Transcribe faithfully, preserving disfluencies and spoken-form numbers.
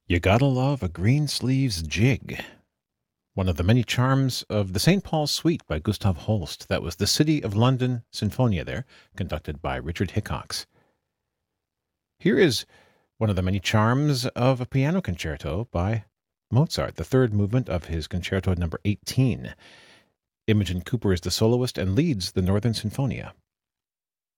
You Gotta Love a Greensleeves Jig, one of the many charms of the Saint Paul's Suite by Gustav Holst. That was the City of London Sinfonia there, conducted by Richard Hickox. Here is one of the many charms of a piano concerto by Mozart, the third movement of his concerto number eighteen. Imogen Cooper is the soloist and leads the Northern Sinfonia.